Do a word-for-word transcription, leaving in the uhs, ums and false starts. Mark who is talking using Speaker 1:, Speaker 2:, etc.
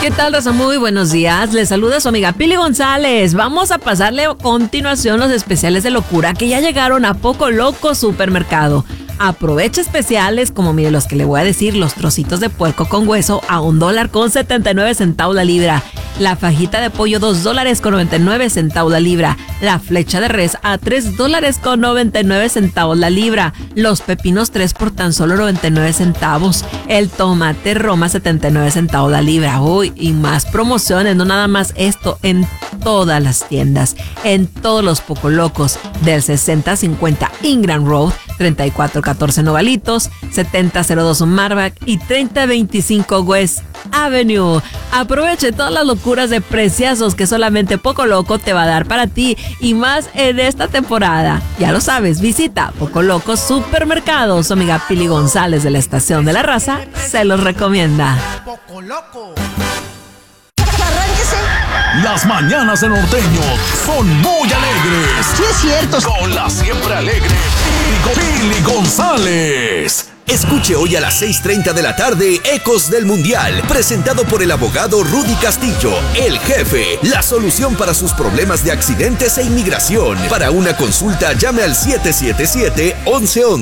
Speaker 1: ¿Qué tal, raza? Muy buenos días. Les saluda su amiga Pili González. Vamos a pasarle a continuación los especiales de locura que ya llegaron a Poco Loco Supermercado. Aprovecha especiales como, mire, los que le voy a decir: los trocitos de puerco con hueso a un dólar con setenta y nueve centavos la libra. La fajita de pollo, dos dólares con noventa y nueve centavos la libra. La flecha de res a tres dólares con noventa y nueve centavos la libra. Los pepinos tres por tan solo noventa y nueve centavos. El tomate Roma, setenta y nueve centavos la libra. Uy, y más promociones, no nada más esto, en todas las tiendas, en todos los Poco Locos, del sesenta cincuenta Ingram Road, treinta y cuatro catorce Nogalitos, setenta cero dos Marback y treinta veinticinco West Avenue. Aproveche todas las locuras de preciazos que solamente Poco Loco te va a dar para ti y más en esta temporada. Ya lo sabes, visita Poco Loco Supermercado. Su amiga Pili González de la Estación de la Raza se los recomienda.
Speaker 2: Poco Loco.
Speaker 3: Las mañanas de Norteño son muy alegres.
Speaker 2: Sí, es cierto.
Speaker 3: Con la siempre alegre Pili González.
Speaker 4: Escuche hoy a las seis treinta de la tarde Ecos del Mundial, presentado por el abogado Rudy Castillo, el jefe, la solución para sus problemas de accidentes e inmigración. Para una consulta, llame al siete siete siete, once once.